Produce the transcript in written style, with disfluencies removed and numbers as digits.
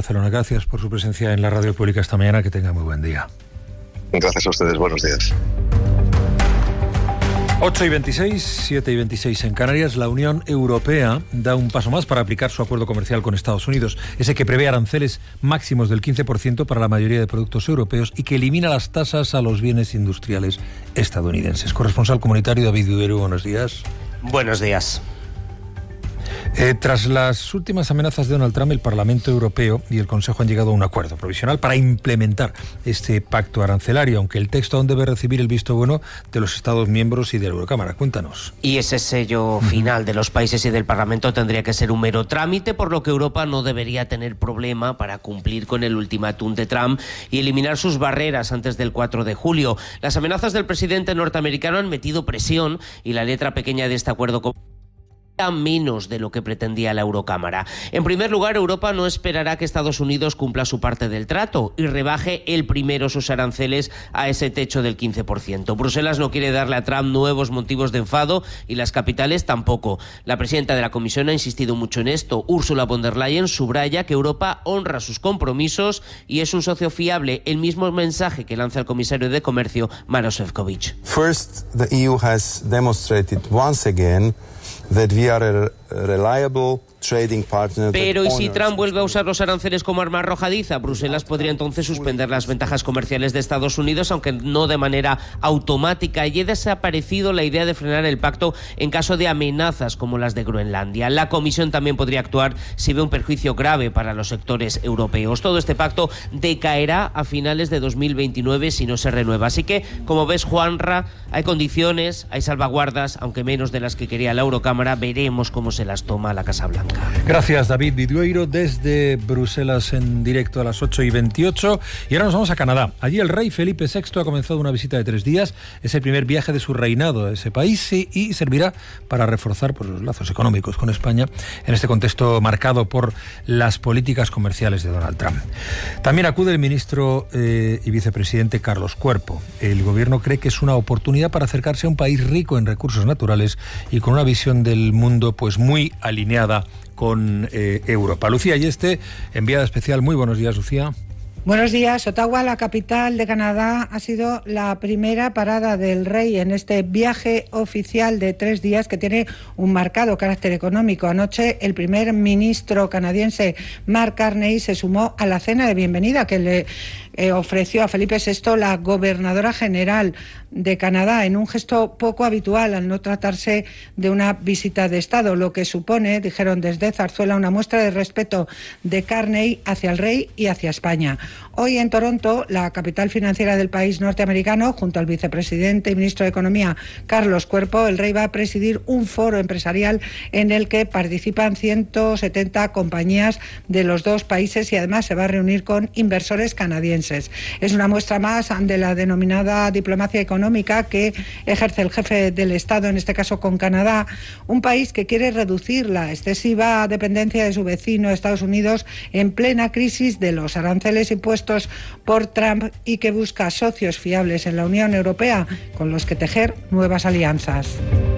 Barcelona. Gracias por su presencia en la radio pública esta mañana. Que tenga muy buen día. Gracias a ustedes. Buenos días. 8:26, 7:26 en Canarias. La Unión Europea da un paso más para aplicar su acuerdo comercial con Estados Unidos, ese que prevé aranceles máximos del 15% para la mayoría de productos europeos y que elimina las tasas a los bienes industriales estadounidenses. Corresponsal comunitario David Duero, buenos días. Buenos días. Tras las últimas amenazas de Donald Trump, el Parlamento Europeo y el Consejo han llegado a un acuerdo provisional para implementar este pacto arancelario, aunque el texto aún debe recibir el visto bueno de los Estados miembros y de la Eurocámara. Cuéntanos. Y ese sello final de los países y del Parlamento tendría que ser un mero trámite, por lo que Europa no debería tener problema para cumplir con el ultimátum de Trump y eliminar sus barreras antes del 4 de julio. Las amenazas del presidente norteamericano han metido presión y la letra pequeña de este acuerdo menos de lo que pretendía la Eurocámara. En primer lugar, Europa no esperará que Estados Unidos cumpla su parte del trato y rebaje el primero sus aranceles a ese techo del 15%. Bruselas no quiere darle a Trump nuevos motivos de enfado y las capitales tampoco. La presidenta de la Comisión ha insistido mucho en esto. Ursula von der Leyen subraya que Europa honra sus compromisos y es un socio fiable, el mismo mensaje que lanza el comisario de Comercio, Maroš Šefčovič. First, the EU has demonstrated once again that we are a reliable trading partner. Pero ¿y si Trump vuelve a usar los aranceles como arma arrojadiza? Bruselas podría entonces suspender las ventajas comerciales de Estados Unidos, aunque no de manera automática, y ha desaparecido la idea de frenar el pacto en caso de amenazas como las de Groenlandia. La Comisión también podría actuar si ve un perjuicio grave para los sectores europeos. Todo este pacto decaerá a finales de 2029 si no se renueva. Así que, como ves, Juanra, hay condiciones, hay salvaguardas, aunque menos de las que quería la Eurocámara. Veremos cómo se las toma la Casa Blanca. Gracias, David Vidueiro, desde Bruselas en directo a las 8:28. Y ahora nos vamos a Canadá. Allí el rey Felipe VI ha comenzado una visita de 3 días. Es el primer viaje de su reinado a ese país y servirá para reforzar los lazos económicos con España en este contexto marcado por las políticas comerciales de Donald Trump. También acude el ministro y vicepresidente Carlos Cuerpo. El gobierno cree que es una oportunidad para acercarse a un país rico en recursos naturales y con una visión del mundo pues muy alineada con Europa. Lucía Yeste, enviada especial. Muy buenos días, Lucía. Buenos días. Ottawa, la capital de Canadá, ha sido la primera parada del rey en este viaje oficial de 3 días que tiene un marcado carácter económico. Anoche el primer ministro canadiense Mark Carney se sumó a la cena de bienvenida que le ofreció a Felipe VI la gobernadora general de Canadá, en un gesto poco habitual al no tratarse de una visita de Estado, lo que supone, dijeron desde Zarzuela, una muestra de respeto de Carney hacia el rey y hacia España. Hoy en Toronto, la capital financiera del país norteamericano, junto al vicepresidente y ministro de Economía Carlos Cuerpo, el rey va a presidir un foro empresarial en el que participan 170 compañías de los dos países y además se va a reunir con inversores canadienses. Es una muestra más de la denominada diplomacia económica que ejerce el jefe del Estado, en este caso con Canadá, un país que quiere reducir la excesiva dependencia de su vecino Estados Unidos en plena crisis de los aranceles impuestos por Trump y que busca socios fiables en la Unión Europea con los que tejer nuevas alianzas.